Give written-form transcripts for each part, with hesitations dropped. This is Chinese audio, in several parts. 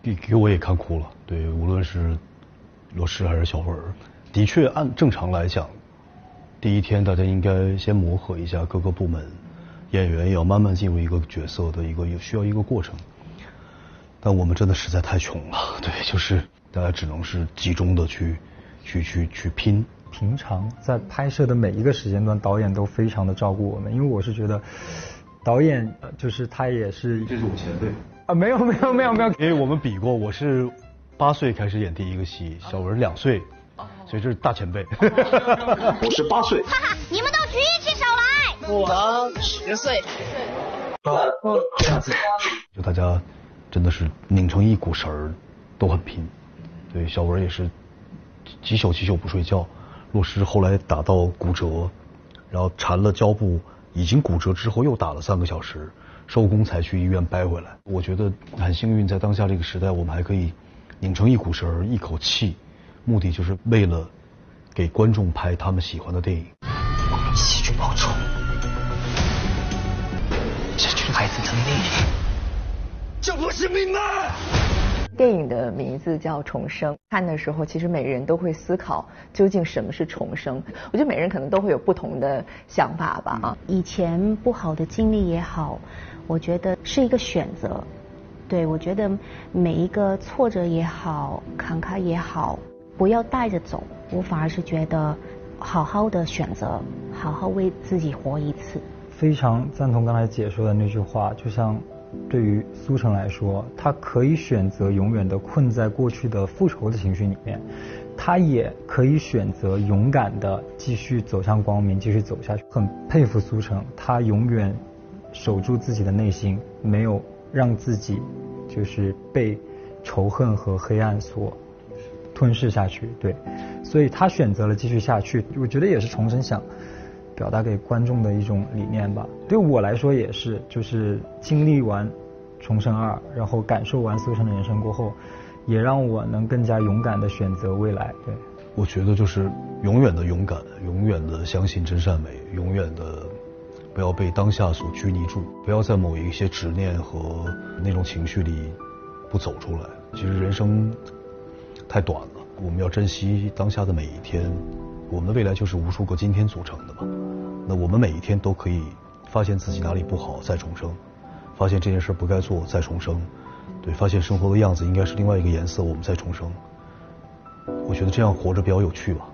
给我也看哭了。对，无论是罗诗还是小文，的确按正常来讲，第一天大家应该先磨合一下各个部门，演员也要慢慢进入一个角色的需要一个过程。但我们真的实在太穷了，对，就是大家只能是集中的去拼。 平常在拍摄的每一个时间段，导演都非常的照顾我们，因为我是觉得导演就是他也是， 这是我前辈啊，没有， 因为我们比过，我是8岁开始演第一个戏，小文2岁，所以这是大前辈。 我是8岁， 哈哈，你们都举起手来。 我10岁。 这样子， 就大家真的是拧成一股绳儿，都很拼。对，小文也是几宿不睡觉。洛诗后来打到骨折，然后缠了胶布，已经骨折之后又打了3个小时，收工才去医院掰回来。我觉得很幸运，在当下这个时代，我们还可以拧成一股绳儿，一口气，目的就是为了给观众拍他们喜欢的电影。 我们一起去报仇，失去孩子的力量，这不是命吗？ 电影的名字叫《重生》，看的时候其实每个人都会思考究竟什么是重生。我觉得每个人可能都会有不同的想法吧。 以前不好的经历也好，我觉得是一个选择。对，我觉得每一个挫折也好，坎坷也好，不要带着走。我反而是觉得好好的选择，好好为自己活一次。 非常赞同刚才姐说的那句话，就像对于苏成来说，他可以选择永远的困在过去的复仇的情绪里面，他也可以选择勇敢的继续走向光明，继续走下去。很佩服苏成，他永远守住自己的内心，没有让自己就是被仇恨和黑暗所吞噬下去。对，所以他选择了继续下去。我觉得也是重生想表达给观众的一种理念吧。对我来说也是，就是经历完重生2，然后感受完苏成的人生过后，也让我能更加勇敢的选择未来。对， 我觉得就是永远的勇敢，永远的相信真善美，永远的不要被当下所拘泥住，不要在某一些执念和那种情绪里不走出来。其实人生太短了，我们要珍惜当下的每一天。我们的未来就是无数个今天组成的嘛，那我们每一天都可以发现自己哪里不好再重生，发现这件事不该做再重生，对，发现生活的样子应该是另外一个颜色，我们再重生。我觉得这样活着比较有趣吧。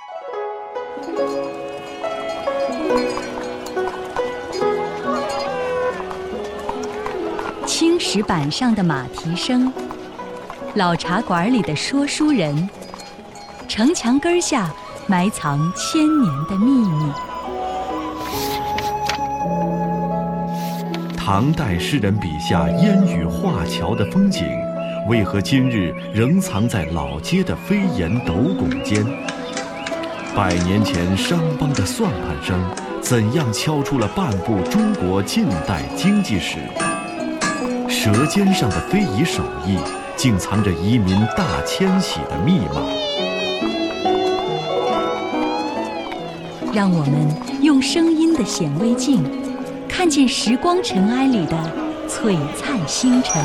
青石板上的马蹄声，老茶馆里的说书人，城墙根下埋藏千年的秘密。 唐代诗人笔下烟雨画桥的风景，为何今日仍藏在老街的飞檐斗拱间？100年前商帮的算盘声，怎样敲出了半部中国近代经济史？舌尖上的非遗手艺，竟藏着移民大迁徙的密码。 让我们用声音的显微镜，看见时光尘埃里的璀璨星辰。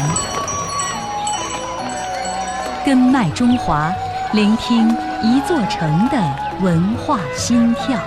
根脉中华，聆听一座城的文化心跳。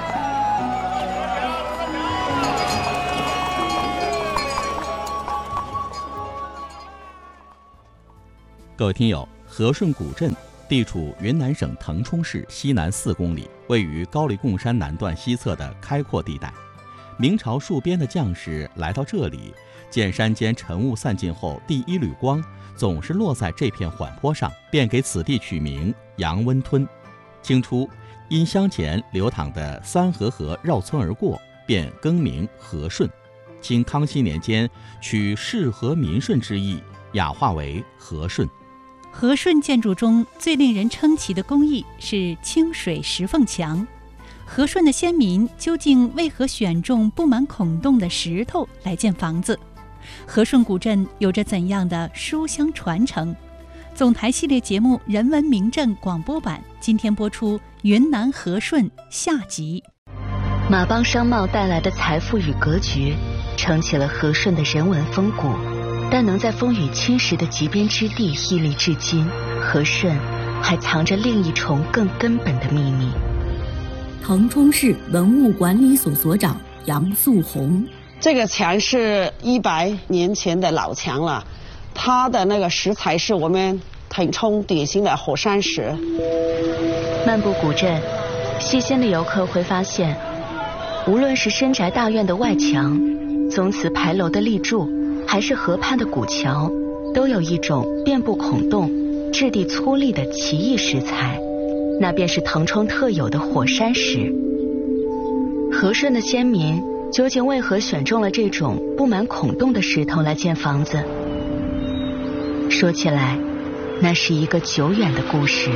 各位听友，和顺古镇地处云南省腾冲市西南4公里，位于高黎贡山南段西侧的开阔地带。明朝戍边的将士来到这里，见山间晨雾散尽后，第一缕光总是落在这片缓坡上，便给此地取名杨温吞。清初因乡前流淌的三河河绕村而过，便更名和顺。清康熙年间取市和民顺之意，雅化为和顺。 和顺建筑中最令人称奇的工艺是清水石缝墙。和顺的先民究竟为何选中布满孔洞的石头来建房子？和顺古镇有着怎样的书香传承？总台系列节目《人文名镇》广播版今天播出云南和顺下集。 马帮商贸带来的财富与格局，撑起了和顺的人文风骨， 但能在风雨侵蚀的极边之地屹立至今，和顺还藏着另一重更根本的秘密。 腾冲市文物管理所所长杨素红， 这个墙是100年前的老墙了，它的那个石材是我们腾冲典型的火山石。 漫步古镇，细心的游客会发现，无论是深宅大院的外墙、宗祠牌楼的立柱，还是河畔的古桥，都有一种遍布孔洞、质地粗粝的奇异石材，那便是腾冲特有的火山石。和顺的先民究竟为何选中了这种布满孔洞的石头来建房子？说起来，那是一个久远的故事。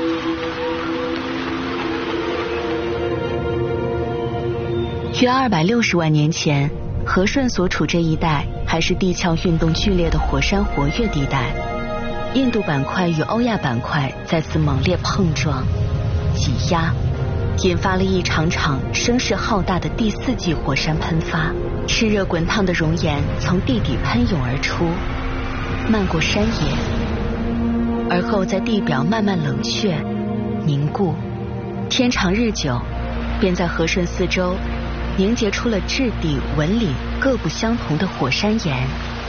约260万年前，和顺所处这一带还是地壳运动剧烈的火山活跃地带，印度板块与欧亚板块再次猛烈碰撞、挤压，引发了一场场声势浩大的第4纪火山喷发。炽热滚烫的熔岩从地底喷涌而出，漫过山野，而后在地表慢慢冷却、凝固，天长日久，便在和顺四周凝结出了质地纹理各不相同的火山岩。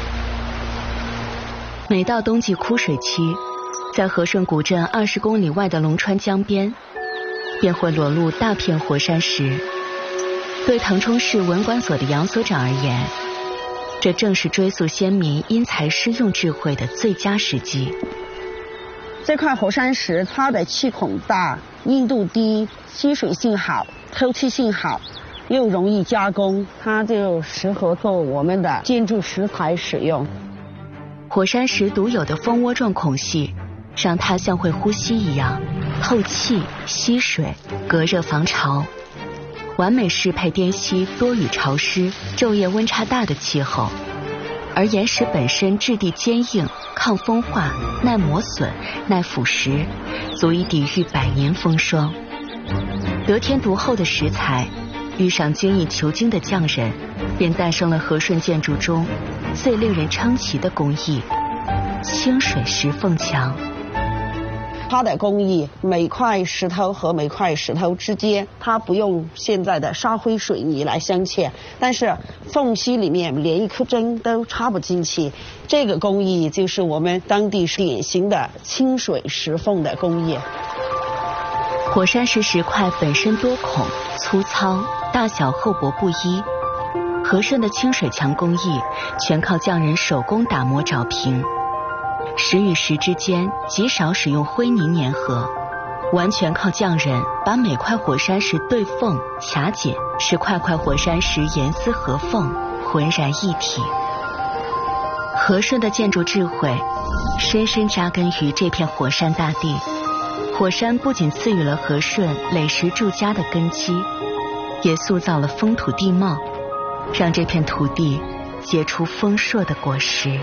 每到冬季枯水期，在和顺古镇20公里外的龙川江边，便会裸露大片火山石。对腾冲市文管所的杨所长而言，这正是追溯先民因材施用智慧的最佳时机。 这块火山石它的气孔大、硬度低、吸水性好、透气性好，又容易加工，它就适合做我们的建筑石材使用。 火山石独有的蜂窝状孔隙，让它像会呼吸一样，透气、吸水、隔热防潮，完美适配滇西多雨潮湿、昼夜温差大的气候。而岩石本身质地坚硬、抗风化、耐磨损、耐腐蚀，足以抵御100年风霜。得天独厚的石材，遇上精益求精的匠人，便诞生了和顺建筑中最令人称奇的工艺——清水石缝墙。 它的工艺，每块石头和每块石头之间，它不用现在的沙灰水泥来镶嵌，但是缝隙里面连一颗针都插不进去。这个工艺就是我们当地典型的清水石缝的工艺。 火山石石块本身多孔、粗糙，大小厚薄不一。和顺的清水墙工艺全靠匠人手工打磨凿平，石与石之间极少使用灰泥粘合，完全靠匠人把每块火山石对缝卡紧，使块块火山石严丝合缝，浑然一体。和顺的建筑智慧深深扎根于这片火山大地。火山不仅赐予了和顺垒石筑家的根基，也塑造了风土地貌，让这片土地结出丰硕的果实。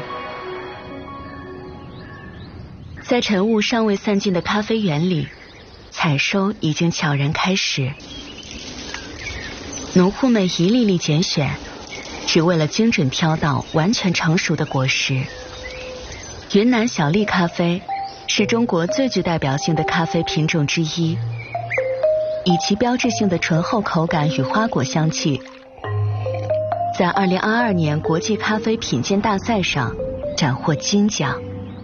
在晨雾尚未散尽的咖啡园里，采收已经悄然开始。农户们一粒粒拣选，只为了精准挑到完全成熟的果实。云南小粒咖啡是中国最具代表性的咖啡品种之一，以其标志性的醇厚口感与花果香气，在2022年国际咖啡品鉴大赛上斩获金奖。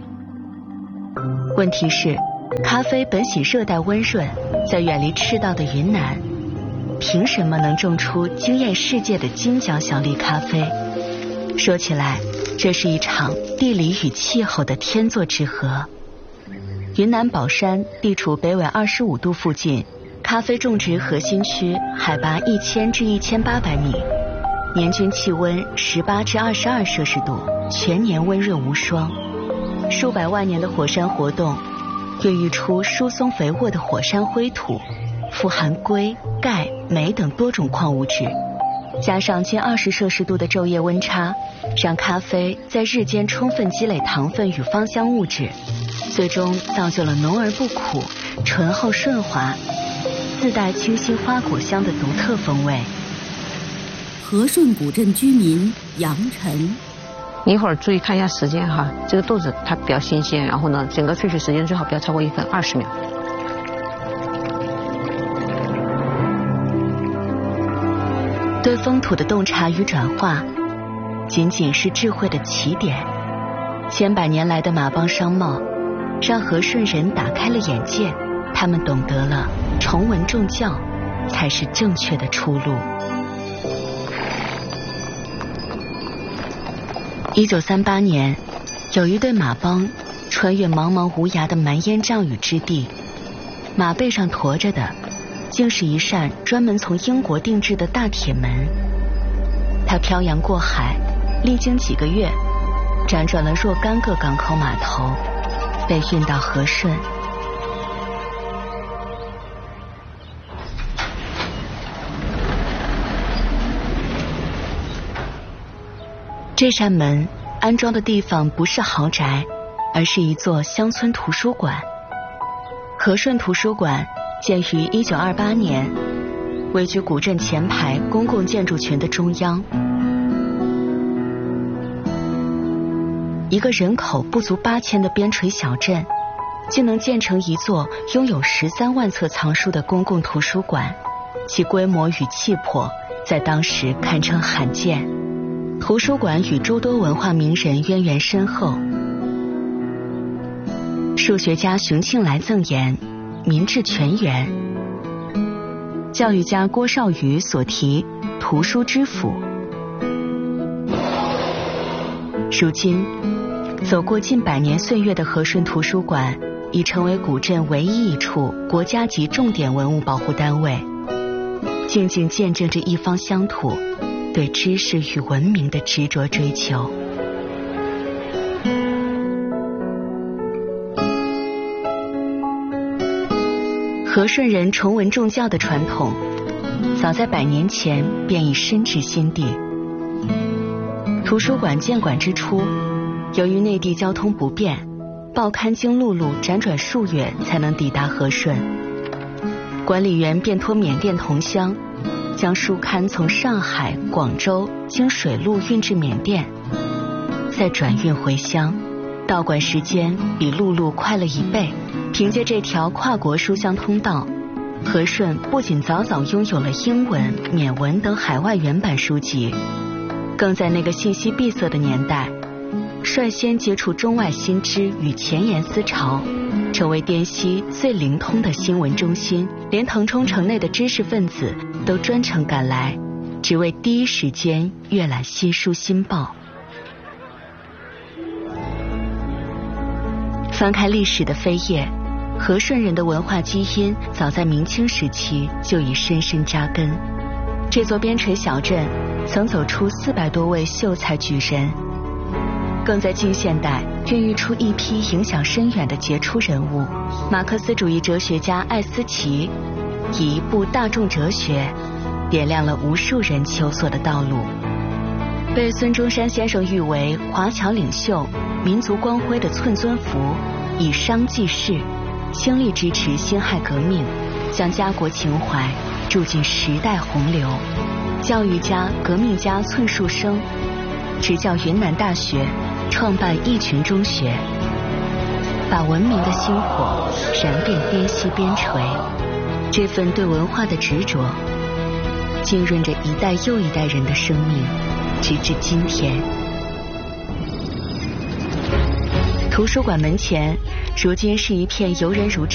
问题是，咖啡本喜热带温润，在远离赤道的云南，凭什么能种出惊艳世界的金角小粒咖啡？说起来，这是一场地理与气候的天作之合。云南保山地处北纬25度附近，咖啡种植核心区，海拔1000至1800米，年均气温18至22摄氏度，全年温润无霜。数百万年的火山活动，孕育出疏松肥沃的火山灰土，富含硅、钙、镁等多种矿物质，加上近20摄氏度的昼夜温差，让咖啡在日间充分积累糖分与芳香物质，最终造就了浓而不苦、醇厚顺滑、自带清新花果香的独特风味。 和顺古镇居民杨晨， 你一会儿注意看一下时间哈，这个豆子它比较新鲜，然后呢，整个萃取时间最好不要超过1分20秒。 对风土的洞察与转化，仅仅是智慧的起点。千百年来的马帮商贸，让和顺人打开了眼界，他们懂得了崇文重教才是正确的出路。1938年，有一对马帮穿越茫茫无涯的蛮烟瘴雨之地，马背上驮着的竟是一扇专门从英国定制的大铁门。它漂洋过海，历经几个月，辗转了若干个港口码头，被运到和顺。这扇门安装的地方不是豪宅，而是一座乡村图书馆。和顺图书馆建于1928年，位居古镇前排公共建筑群的中央。一个人口不足8000的边陲小镇，竟能建成一座拥有13万册藏书的公共图书馆，其规模与气魄在当时堪称罕见。图书馆与诸多文化名人渊源深厚。数学家熊庆来赠言民智全源，教育家郭绍宇所题图书之府。如今走过近100年岁月的和顺图书馆已成为古镇唯一一处国家级重点文物保护单位，静静见证着一方乡土对知识与文明的执着追求。和顺人崇文重教的传统，早在100年前便已深植心地。图书馆建馆之初，由于内地交通不便，报刊经陆路辗转数月才能抵达和顺。管理员便托缅甸同乡，将书刊从上海、广州经水路运至缅甸，再转运回乡，到馆时间比陆路快了1倍。凭借这条跨国书香通道，和顺不仅早早拥有了英文、缅文等海外原版书籍，更在那个信息闭塞的年代，率先接触中外新知与前沿思潮，成为滇西最灵通的新闻中心。连腾冲城内的知识分子都专程赶来，只为第一时间阅览新书新报。翻开历史的扉页，和顺人的文化基因早在明清时期就已深深扎根。这座边陲小镇曾走出400多位秀才举人，更在近现代孕育出一批影响深远的杰出人物。马克思主义哲学家艾思奇以一部大众哲学点亮了无数人求索的道路，被孙中山先生誉为华侨领袖、民族光辉的寸尊符，以商济世，倾力支持辛亥革命，将家国情怀注进时代洪流。教育家、革命家寸树生执教云南大学，创办义群中学，把文明的星火燃遍滇西边陲。这份对文化的执着浸润着一代又一代人的生命，直至今天。图书馆门前如今是一片游人如织